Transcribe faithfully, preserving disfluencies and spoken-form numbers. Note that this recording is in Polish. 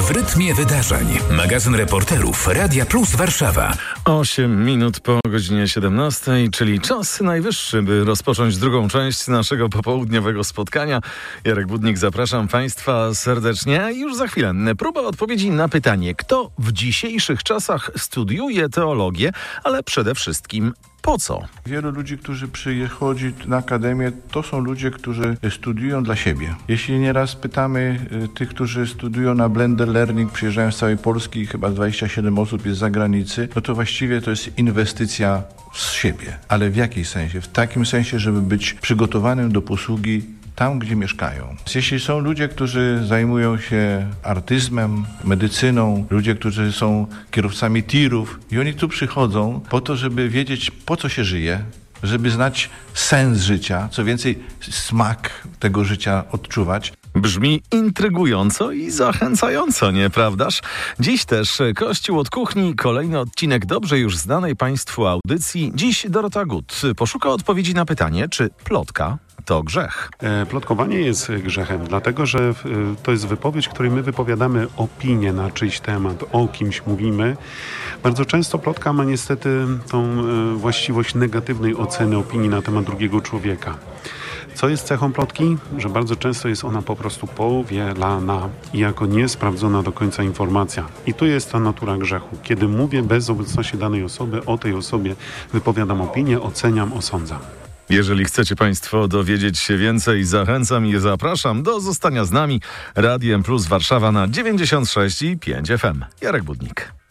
W rytmie wydarzeń. Magazyn reporterów Radia Plus Warszawa. osiem minut po godzinie siedemnastej, czyli czas najwyższy, by rozpocząć drugą część naszego popołudniowego spotkania. Jarek Budnik, zapraszam Państwa serdecznie. Już za chwilę próba odpowiedzi na pytanie, kto w dzisiejszych czasach studiuje teologię, ale przede wszystkim po co? Wielu ludzi, którzy przychodzi na akademię, to są ludzie, którzy studiują dla siebie. Jeśli nieraz pytamy tych, którzy studiują na Blended Learning, przyjeżdżają z całej Polski, chyba dwadzieścia siedem osób jest z zagranicy, no to właściwie to jest inwestycja z siebie. Ale w jakiej sensie? W takim sensie, żeby być przygotowanym do posługi tam, gdzie mieszkają. Jeśli są ludzie, którzy zajmują się artyzmem, medycyną, ludzie, którzy są kierowcami tirów i oni tu przychodzą po to, żeby wiedzieć, po co się żyje, żeby znać sens życia, co więcej, smak tego życia odczuwać. Brzmi intrygująco i zachęcająco, nieprawdaż? Dziś też Kościół od kuchni, kolejny odcinek dobrze już znanej Państwu audycji. Dziś Dorota Gut poszuka odpowiedzi na pytanie, czy plotka to grzech. E, plotkowanie jest grzechem, dlatego że e, to jest wypowiedź, w której my wypowiadamy opinię na czyjś temat, o kimś mówimy. Bardzo często plotka ma niestety tą e, właściwość negatywnej oceny opinii na temat drugiego człowieka. Co jest cechą plotki? Że bardzo często jest ona po prostu powielana i jako niesprawdzona do końca informacja. I tu jest ta natura grzechu. Kiedy mówię bez obecności danej osoby, o tej osobie wypowiadam opinię, oceniam, osądzam. Jeżeli chcecie Państwo dowiedzieć się więcej, zachęcam i zapraszam do zostania z nami. Radiem Plus Warszawa na dziewięćdziesiąt sześć i pięć F M. Jarek Budnik.